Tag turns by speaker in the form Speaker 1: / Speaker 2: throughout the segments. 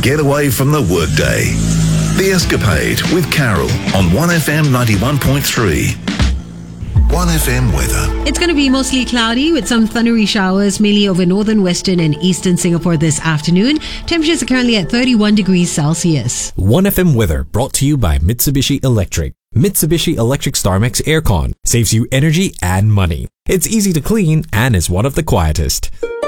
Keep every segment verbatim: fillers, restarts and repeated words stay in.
Speaker 1: get away from the workday. The Escapade with Carol on one F M ninety-one point three. one F M weather.
Speaker 2: It's going to be mostly cloudy with some thundery showers, mainly over northern, western and eastern Singapore this afternoon. Temperatures are currently at thirty-one degrees Celsius.
Speaker 3: one F M weather brought to you by Mitsubishi Electric. Mitsubishi Electric StarMax Aircon saves you energy and money. It's easy to clean and is one of the quietest.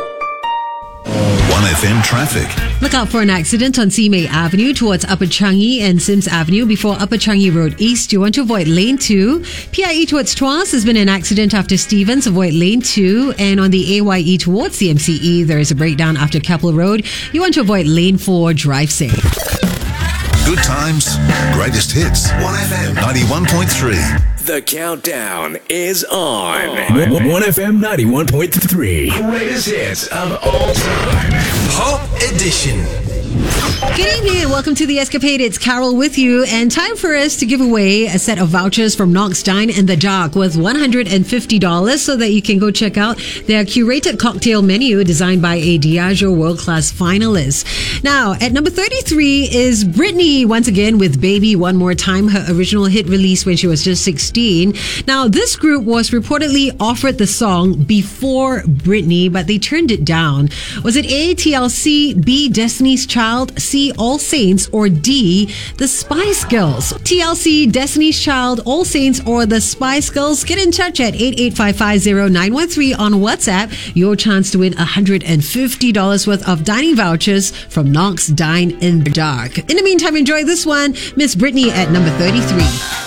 Speaker 1: one F M traffic.
Speaker 2: Look out for an accident on Simei Avenue towards Upper Changi and Sims Avenue before Upper Changi Road East. You want to avoid lane two. P I E towards Tuas has been an accident after Stevens. Avoid lane two. And on the A Y E towards C M C E, there is a breakdown after Keppel Road. You want to avoid lane four. Drive safe.
Speaker 1: Good times, greatest hits. one F M ninety-one point three.
Speaker 4: The countdown is on.
Speaker 5: one F M ninety-one point three. Greatest hits of all time. Pop Edition.
Speaker 2: Good evening and welcome to The Escapade. It's Carol with you, and time for us to give away a set of vouchers from Knox Dine in the Dark worth one hundred fifty dollars so that you can go check out their curated cocktail menu designed by a Diageo world-class finalist. Now, at number thirty-three is Britney once again with Baby One More Time, her original hit released when she was just sixteen. Now, this group was reportedly offered the song before Britney, but they turned it down. Was it A, T L C, B, Destiny's Child, C, All Saints, or D, the Spice Girls? T L C, Destiny's Child, All Saints, or the Spice Girls? Get in touch at eight eight five five zero nine one three on WhatsApp. Your chance to win one hundred fifty dollars worth of dining vouchers from Knox Dine in the Dark. In the meantime, enjoy this one, Miss Britney at number thirty-three.